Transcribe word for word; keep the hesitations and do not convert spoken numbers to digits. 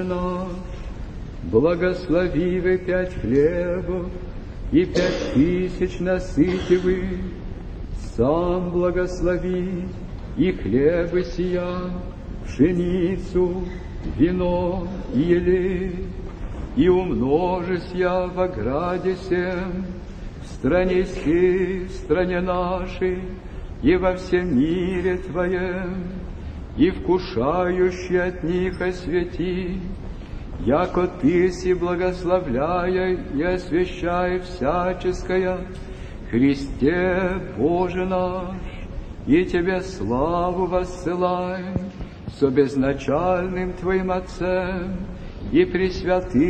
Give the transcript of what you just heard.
наш, благослови вы пять хлебов и пять тысяч насытивы, сам благослови и хлебы сия, пшеницу, вино и елей, и умножись я в ограде сем, в стране сей, в стране нашей, и во всем мире Твоем, и вкушающий от них освети, яко Ты си благословляя и освящая всяческое, Христе Боже наш, и Тебе славу воссылаем со безначальным Твоим Отцем и пресвятым